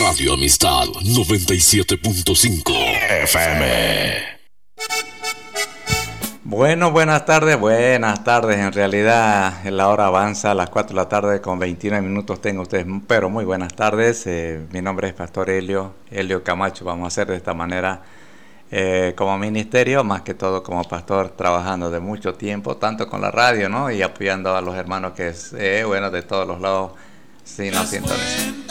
Radio Amistad 97.5 FM. Bueno, buenas tardes. En realidad la hora avanza a las 4 de la tarde con 29 minutos. Tengo ustedes, pero muy buenas tardes. Mi nombre es Pastor Helio Camacho. Vamos a hacer de esta manera como ministerio, más que todo como pastor, trabajando de mucho tiempo, tanto con la radio, ¿no? Y apoyando a los hermanos que de todos los lados, sí, nos sintonizan.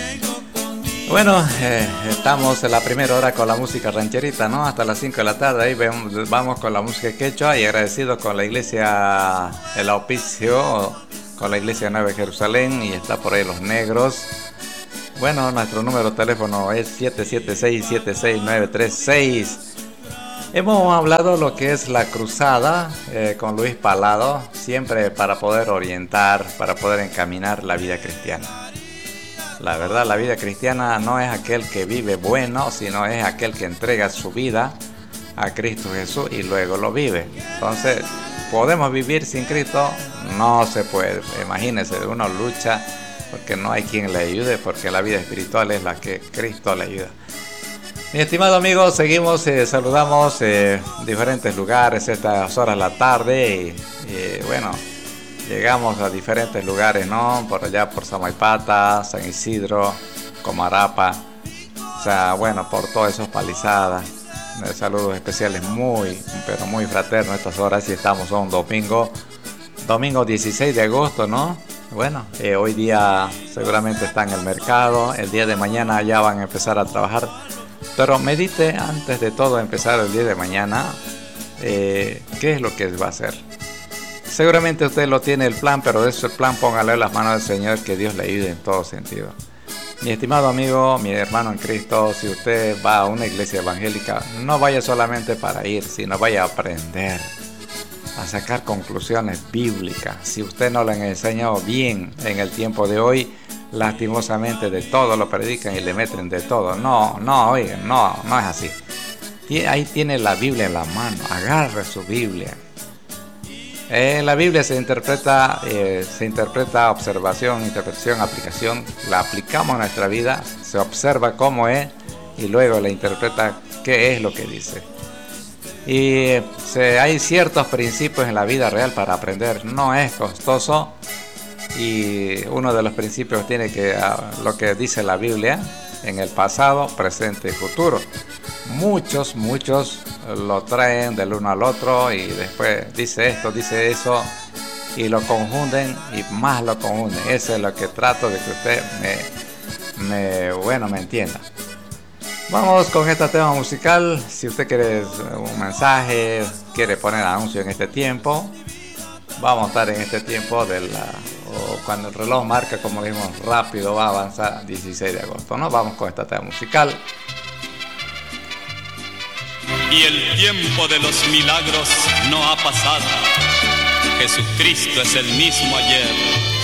Bueno, estamos en la primera hora con la música rancherita, ¿no? Hasta las 5 de la tarde, ahí vamos con la música quechua y agradecido con la iglesia, el auspicio, con la iglesia Nueva Jerusalén, y está por ahí Los Negros. Bueno, nuestro número de teléfono es 776-76936. Hemos hablado lo que es la cruzada con Luis Palado, siempre para poder orientar, para poder encaminar la vida cristiana. La verdad, la vida cristiana no es aquel que vive bueno, sino es aquel que entrega su vida a Cristo Jesús y luego lo vive. Entonces, ¿podemos vivir sin Cristo? No se puede. Imagínense, uno lucha porque no hay quien le ayude, porque la vida espiritual es la que Cristo le ayuda. Mi estimado amigo, seguimos, saludamos diferentes lugares estas horas de la tarde y bueno, llegamos a diferentes lugares, ¿no? Por allá por Samaipata, San Isidro, Comarapa, o sea, bueno, por todas esas palizadas. Saludos especiales pero muy fraternos estas horas, y estamos un domingo 16 de agosto, ¿no? Bueno, hoy día seguramente está en el mercado, el día de mañana ya van a empezar a trabajar, pero medite antes de todo empezar el día de mañana, ¿qué es lo que va a hacer? Seguramente usted lo tiene el plan, pero de ese plan póngale en las manos del Señor, que Dios le ayude en todo sentido. Mi estimado amigo, mi hermano en Cristo, si usted va a una iglesia evangélica, no vaya solamente para ir, sino vaya a aprender, a sacar conclusiones bíblicas. Si usted no lo han enseñado bien en el tiempo de hoy, lastimosamente de todo lo predican y le meten de todo. No es así. Ahí tiene la Biblia en la mano, agarre su Biblia. La Biblia se interpreta observación, interpretación, aplicación. La aplicamos a nuestra vida, se observa cómo es y luego la interpreta qué es lo que dice. Y hay ciertos principios en la vida real para aprender. No es costoso, y uno de los principios tiene que lo que dice la Biblia en el pasado, presente y futuro. Muchos lo traen del uno al otro y después dice esto, dice eso, y lo confunden y más lo confunden. Eso es lo que trato de que usted me entienda. Vamos con este tema musical. Si usted quiere un mensaje, quiere poner anuncio en este tiempo, vamos a estar en este tiempo cuando el reloj marca, como dijimos, rápido va a avanzar 16 de agosto, ¿no? Vamos con este tema musical. Y el tiempo de los milagros no ha pasado. Jesucristo es el mismo ayer,